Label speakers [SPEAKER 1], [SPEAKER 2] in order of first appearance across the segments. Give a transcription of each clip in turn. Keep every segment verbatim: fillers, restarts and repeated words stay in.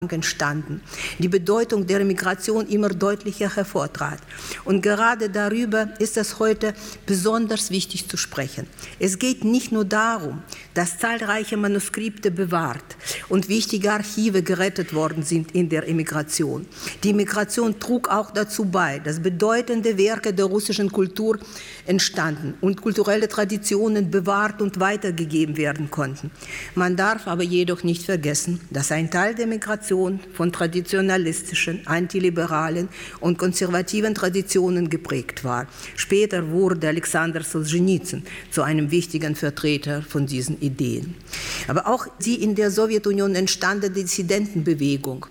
[SPEAKER 1] entstanden, die Bedeutung der Migration immer deutlicher hervortrat. Und gerade darüber ist es heute besonders wichtig zu sprechen. Es geht nicht nur darum, dass zahlreiche Manuskripte bewahrt und wichtige Archive gerettet worden sind in der Emigration. Die Migration trug auch dazu bei, dass bedeutende Werke der russischen Kultur entstanden und kulturelle Traditionen bewahrt und weitergegeben werden konnten. Man darf aber jedoch nicht vergessen, dass ein Teil der Migration von traditionalistischen, antiliberalen und konservativen Traditionen geprägt war. Später wurde Alexander Solzhenitsyn zu einem wichtigen Vertreter von diesen Ideen. Aber auch die in der Sowjetunion entstandene Dissidentenbewegung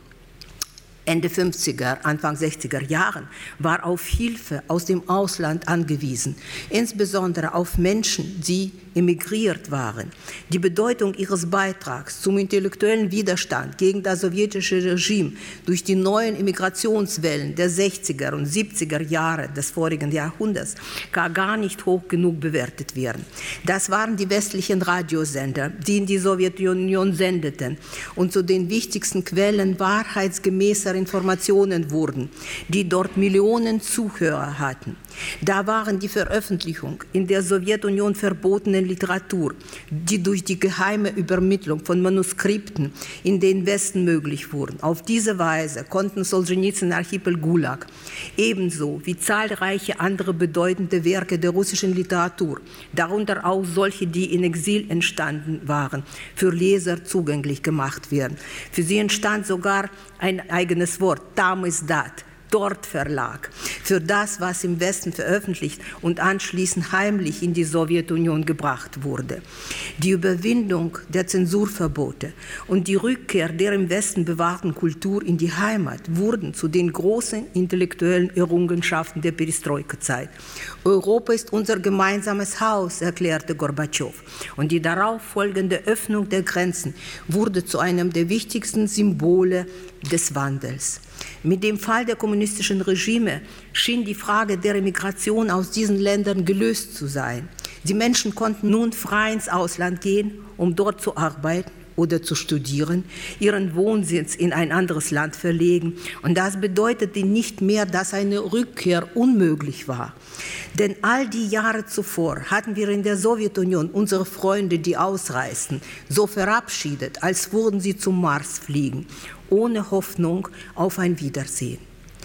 [SPEAKER 1] Ende fünfziger, Anfang sechziger Jahren war auf Hilfe aus dem Ausland angewiesen, insbesondere auf Menschen, die emigriert waren. Die Bedeutung ihres Beitrags zum intellektuellen Widerstand gegen das sowjetische Regime durch die neuen Immigrationswellen der sechziger und siebziger Jahre des vorigen Jahrhunderts kann gar nicht hoch genug bewertet werden. Das waren die westlichen Radiosender, die in die Sowjetunion sendeten und zu den wichtigsten Quellen wahrheitsgemäßer Informationen wurden, die dort Millionen Zuhörer hatten. Da waren die Veröffentlichung in der Sowjetunion verbotenen Literatur, die durch die geheime Übermittlung von Manuskripten in den Westen möglich wurden. Auf diese Weise konnten Solzhenitsyn, Archipel Gulag, ebenso wie zahlreiche andere bedeutende Werke der russischen Literatur, darunter auch solche, die in Exil entstanden waren, für Leser zugänglich gemacht werden. Für sie entstand sogar ein eigenes Wort, Tam Izdat, Dort Verlag, für das, was im Westen veröffentlicht und anschließend heimlich in die Sowjetunion gebracht wurde. Die Überwindung der Zensurverbote und die Rückkehr der im Westen bewahrten Kultur in die Heimat wurden zu den großen intellektuellen Errungenschaften der Perestroika-Zeit. Europa ist unser gemeinsames Haus, erklärte Gorbatschow. Und die darauf folgende Öffnung der Grenzen wurde zu einem der wichtigsten Symbole des Wandels. Mit dem Fall der kommunistischen Regime schien die Frage der Emigration aus diesen Ländern gelöst zu sein. Die Menschen konnten nun frei ins Ausland gehen, um dort zu arbeiten oder zu studieren, ihren Wohnsitz in ein anderes Land verlegen. Und das bedeutete nicht mehr, dass eine Rückkehr unmöglich war. Denn all die Jahre zuvor hatten wir in der Sowjetunion unsere Freunde, die ausreisten, so verabschiedet, als würden sie zum Mars fliegen, ohne Hoffnung auf ein Wiedersehen.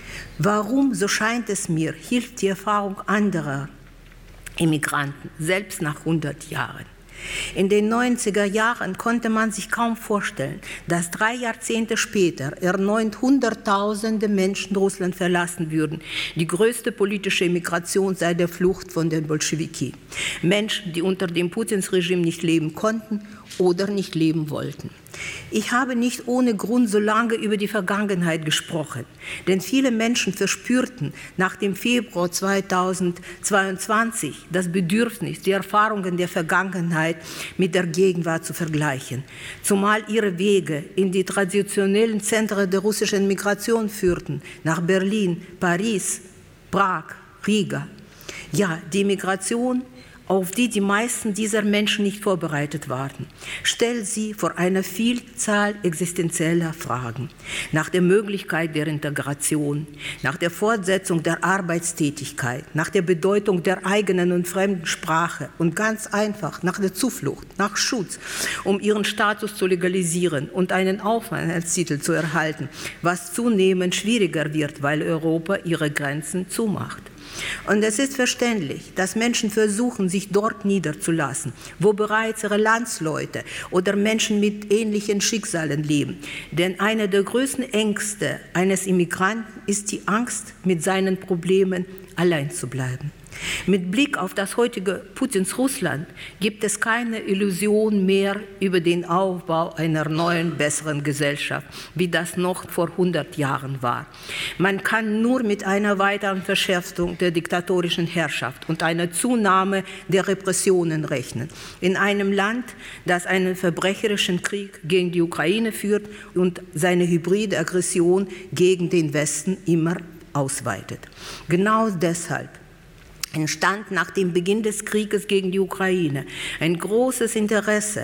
[SPEAKER 1] Warum, so scheint es mir, hilft die Erfahrung anderer Immigranten, selbst nach hundert Jahren? In den neunziger Jahren konnte man sich kaum vorstellen, dass drei Jahrzehnte später erneut Hunderttausende Menschen Russland verlassen würden. Die größte politische Immigration seit der Flucht von den Bolschewiki. Menschen, die unter dem Putins Regime nicht leben konnten oder nicht leben wollten. Ich habe nicht ohne Grund so lange über die Vergangenheit gesprochen, denn viele Menschen verspürten nach dem Februar zweitausendzweiundzwanzig das Bedürfnis, die Erfahrungen der Vergangenheit mit der Gegenwart zu vergleichen, zumal ihre Wege in die traditionellen Zentren der russischen Migration führten, nach Berlin, Paris, Prag, Riga. Ja, die Migration, auf die die meisten dieser Menschen nicht vorbereitet waren, stellt sie vor einer Vielzahl existenzieller Fragen. Nach der Möglichkeit der Integration, nach der Fortsetzung der Arbeitstätigkeit, nach der Bedeutung der eigenen und fremden Sprache und ganz einfach nach der Zuflucht, nach Schutz, um ihren Status zu legalisieren und einen Aufenthaltstitel zu erhalten, was zunehmend schwieriger wird, weil Europa ihre Grenzen zumacht. Und es ist verständlich, dass Menschen versuchen, sich dort niederzulassen, wo bereits ihre Landsleute oder Menschen mit ähnlichen Schicksalen leben. Denn eine der größten Ängste eines Immigranten ist die Angst, mit seinen Problemen allein zu bleiben. Mit Blick auf das heutige Putins Russland gibt es keine Illusion mehr über den Aufbau einer neuen, besseren Gesellschaft, wie das noch vor hundert Jahren war. Man kann nur mit einer weiteren Verschärfung der diktatorischen Herrschaft und einer Zunahme der Repressionen rechnen. In einem Land, das einen verbrecherischen Krieg gegen die Ukraine führt und seine hybride Aggression gegen den Westen immer ausweitet. Genau deshalb entstand nach dem Beginn des Krieges gegen die Ukraine ein großes Interesse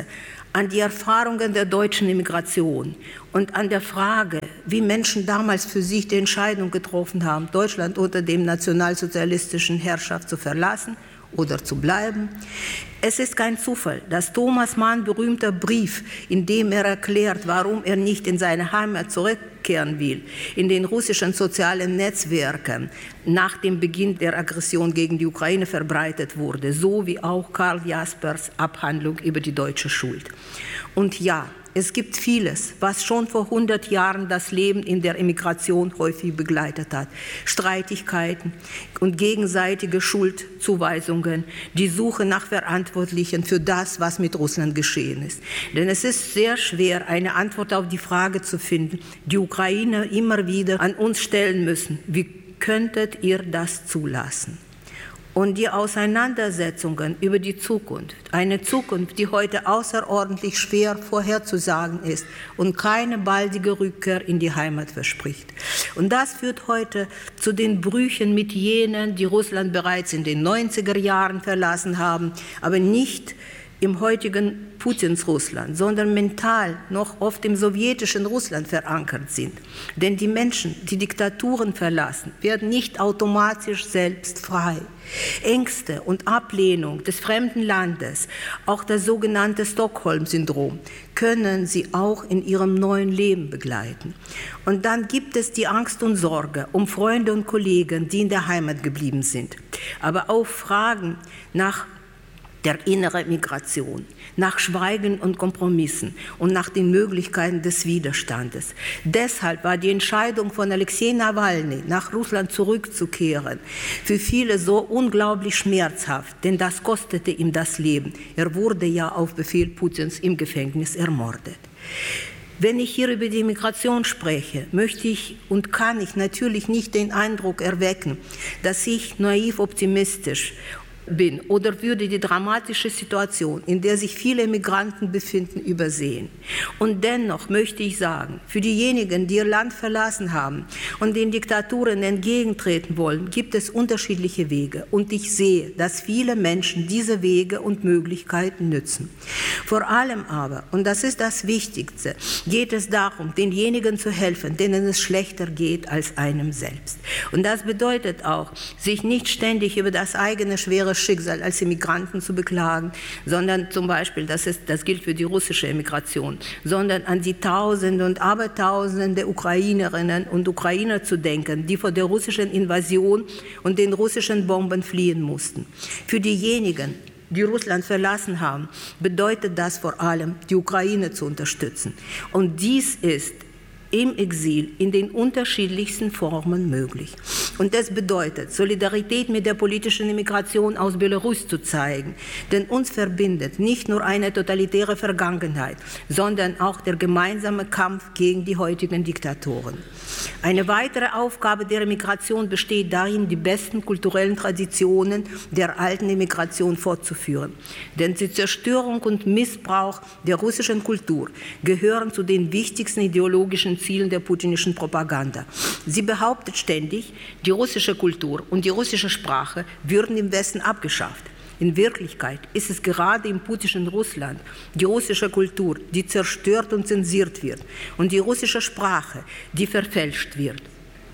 [SPEAKER 1] an die Erfahrungen der deutschen Immigration und an der Frage, wie Menschen damals für sich die Entscheidung getroffen haben, Deutschland unter dem nationalsozialistischen Herrschaft zu verlassen oder zu bleiben. Es ist kein Zufall, dass Thomas Mann berühmter Brief, in dem er erklärt, warum er nicht in seine Heimat zurückkehren will, in den russischen sozialen Netzwerken nach dem Beginn der Aggression gegen die Ukraine verbreitet wurde, so wie auch Karl Jaspers Abhandlung über die deutsche Schuld. Und ja, es gibt vieles, was schon vor hundert Jahren das Leben in der Emigration häufig begleitet hat. Streitigkeiten und gegenseitige Schuldzuweisungen, die Suche nach Verantwortlichen für das, was mit Russland geschehen ist. Denn es ist sehr schwer, eine Antwort auf die Frage zu finden, die Ukrainer immer wieder an uns stellen müssen. Wie könntet ihr das zulassen? Und die Auseinandersetzungen über die Zukunft, eine Zukunft, die heute außerordentlich schwer vorherzusagen ist und keine baldige Rückkehr in die Heimat verspricht. Und das führt heute zu den Brüchen mit jenen, die Russland bereits in den neunziger Jahren verlassen haben, aber nicht im heutigen Putins Russland, sondern mental noch oft im sowjetischen Russland verankert sind. Denn die Menschen, die Diktaturen verlassen, werden nicht automatisch selbst frei. Ängste und Ablehnung des fremden Landes, auch das sogenannte Stockholm-Syndrom, können sie auch in ihrem neuen Leben begleiten. Und dann gibt es die Angst und Sorge um Freunde und Kollegen, die in der Heimat geblieben sind. Aber auch Fragen nach der inneren Migration, nach Schweigen und Kompromissen und nach den Möglichkeiten des Widerstandes. Deshalb war die Entscheidung von Alexei Nawalny, nach Russland zurückzukehren, für viele so unglaublich schmerzhaft, denn das kostete ihm das Leben. Er wurde ja auf Befehl Putins im Gefängnis ermordet. Wenn ich hier über die Migration spreche, möchte ich und kann ich natürlich nicht den Eindruck erwecken, dass ich naiv optimistisch bin oder würde die dramatische Situation, in der sich viele Migranten befinden, übersehen. Und dennoch möchte ich sagen, für diejenigen, die ihr Land verlassen haben und den Diktaturen entgegentreten wollen, gibt es unterschiedliche Wege. Und ich sehe, dass viele Menschen diese Wege und Möglichkeiten nützen. Vor allem aber, und das ist das Wichtigste, geht es darum, denjenigen zu helfen, denen es schlechter geht als einem selbst. Und das bedeutet auch, sich nicht ständig über das eigene schwere Schicksal als Immigranten zu beklagen, sondern zum Beispiel, das, ist, das gilt für die russische Immigration, sondern an die Tausende und Abertausende Ukrainerinnen und Ukrainer zu denken, die vor der russischen Invasion und den russischen Bomben fliehen mussten. Für diejenigen, die Russland verlassen haben, bedeutet das vor allem, die Ukraine zu unterstützen. Und dies ist im Exil in den unterschiedlichsten Formen möglich. Und das bedeutet, Solidarität mit der politischen Immigration aus Belarus zu zeigen, denn uns verbindet nicht nur eine totalitäre Vergangenheit, sondern auch der gemeinsame Kampf gegen die heutigen Diktatoren. Eine weitere Aufgabe der Immigration besteht darin, die besten kulturellen Traditionen der alten Immigration fortzuführen. Denn die Zerstörung und Missbrauch der russischen Kultur gehören zu den wichtigsten ideologischen Zielen der putinischen Propaganda. Sie behauptet ständig, die russische Kultur und die russische Sprache würden im Westen abgeschafft. In Wirklichkeit ist es gerade im putinischen Russland die russische Kultur, die zerstört und zensiert wird, und die russische Sprache, die verfälscht wird.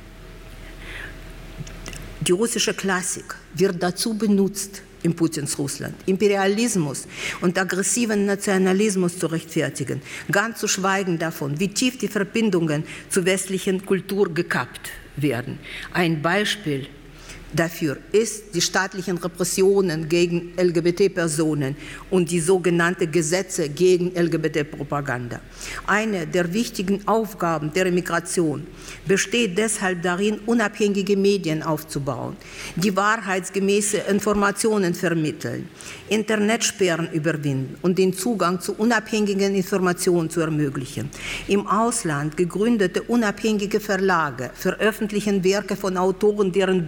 [SPEAKER 1] Die russische Klassik wird dazu benutzt, in Putins Russland, Imperialismus und aggressiven Nationalismus zu rechtfertigen, ganz zu schweigen davon, wie tief die Verbindungen zur westlichen Kultur gekappt werden. Ein Beispiel dafür ist die staatlichen Repressionen gegen L G B T-Personen und die sogenannten Gesetze gegen L G B T-Propaganda. Eine der wichtigen Aufgaben der Immigration besteht deshalb darin, unabhängige Medien aufzubauen, die wahrheitsgemäße Informationen vermitteln, Internetsperren überwinden und den Zugang zu unabhängigen Informationen zu ermöglichen. Im Ausland gegründete unabhängige Verlage veröffentlichen Werke von Autoren, deren Bücher und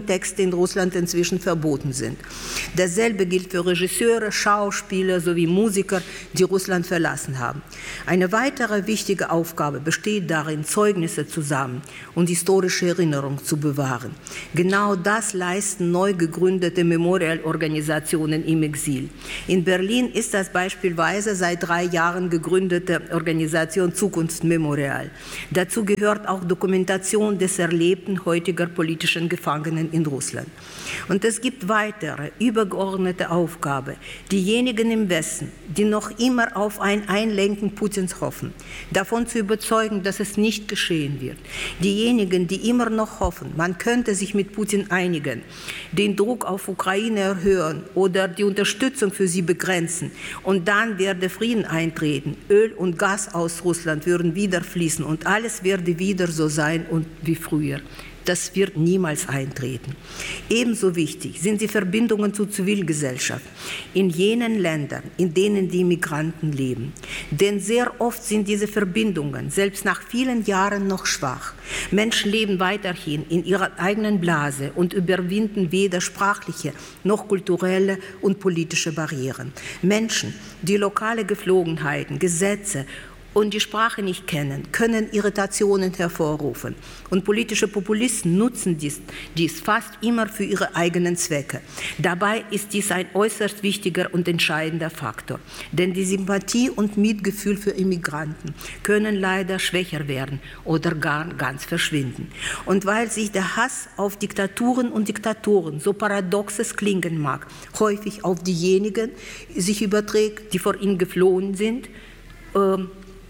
[SPEAKER 1] vielen Texte in Russland inzwischen verboten sind. Dasselbe gilt für Regisseure, Schauspieler sowie Musiker, die Russland verlassen haben. Eine weitere wichtige Aufgabe besteht darin, Zeugnisse zu sammeln und historische Erinnerung zu bewahren. Genau das leisten neu gegründete Memorial-Organisationen im Exil. In Berlin ist das beispielsweise seit drei Jahren gegründete Organisation Zukunftsmemorial. Dazu gehört auch Dokumentation des Erlebten heutiger politischen Gefangenen in Russland. Und es gibt weitere übergeordnete Aufgaben. Diejenigen im Westen, die noch immer auf ein Einlenken Putins hoffen, davon zu überzeugen, dass es nicht geschehen wird. Diejenigen, die immer noch hoffen, man könnte sich mit Putin einigen, den Druck auf Ukraine erhöhen oder die Unterstützung für sie begrenzen und dann werde Frieden eintreten. Öl und Gas aus Russland würden wieder fließen und alles werde wieder so sein und wie früher. Das wird niemals eintreten. Ebenso wichtig sind die Verbindungen zur Zivilgesellschaft in jenen Ländern, in denen die Migranten leben. Denn sehr oft sind diese Verbindungen selbst nach vielen Jahren noch schwach. Menschen leben weiterhin in ihrer eigenen Blase und überwinden weder sprachliche noch kulturelle und politische Barrieren. Menschen, die lokale Geflogenheiten, Gesetze und die Sprache nicht kennen, können Irritationen hervorrufen. Und politische Populisten nutzen dies, dies fast immer für ihre eigenen Zwecke. Dabei ist dies ein äußerst wichtiger und entscheidender Faktor. Denn die Sympathie und Mitgefühl für Immigranten können leider schwächer werden oder gar ganz verschwinden. Und weil sich der Hass auf Diktaturen und Diktatoren, so paradox es klingen mag, häufig auf diejenigen sich überträgt, die vor ihnen geflohen sind, ähm,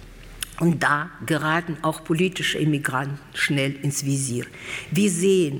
[SPEAKER 1] und da geraten auch politische Immigranten schnell ins Visier. Wir sehen,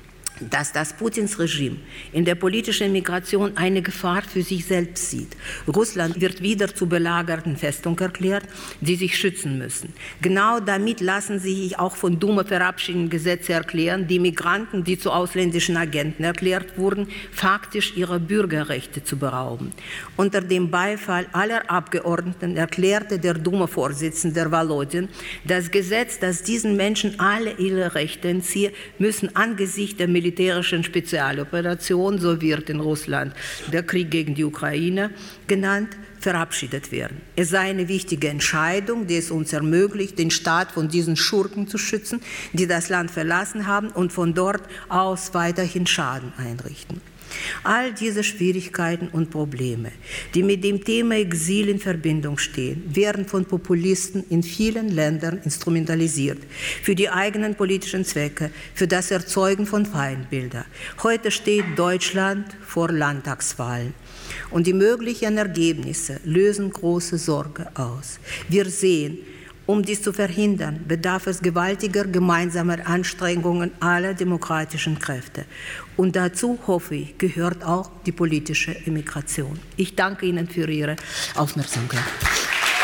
[SPEAKER 1] dass das Putins Regime in der politischen Migration eine Gefahr für sich selbst sieht. Russland wird wieder zur belagerten Festung erklärt, die sich schützen müssen. Genau damit lassen sich auch von Duma verabschiedete Gesetze erklären, die Migranten, die zu ausländischen Agenten erklärt wurden, faktisch ihrer Bürgerrechte zu berauben. Unter dem Beifall aller Abgeordneten erklärte der Duma-Vorsitzende Volodin, das Gesetz, das diesen Menschen alle ihre Rechte entzieht, müssen angesichts der militärischen militärischen Spezialoperation, so wird in Russland der Krieg gegen die Ukraine genannt, verabschiedet werden. Es sei eine wichtige Entscheidung, die es uns ermöglicht, den Staat von diesen Schurken zu schützen, die das Land verlassen haben und von dort aus weiterhin Schaden einrichten. All diese Schwierigkeiten und Probleme, die mit dem Thema Exil in Verbindung stehen, werden von Populisten in vielen Ländern instrumentalisiert für die eigenen politischen Zwecke, für das Erzeugen von Feindbildern. Heute steht Deutschland vor Landtagswahlen. Und die möglichen Ergebnisse lösen große Sorge aus. Wir sehen, um dies zu verhindern, bedarf es gewaltiger gemeinsamer Anstrengungen aller demokratischen Kräfte. Und dazu, hoffe ich, gehört auch die politische Immigration. Ich danke Ihnen für Ihre Aufmerksamkeit.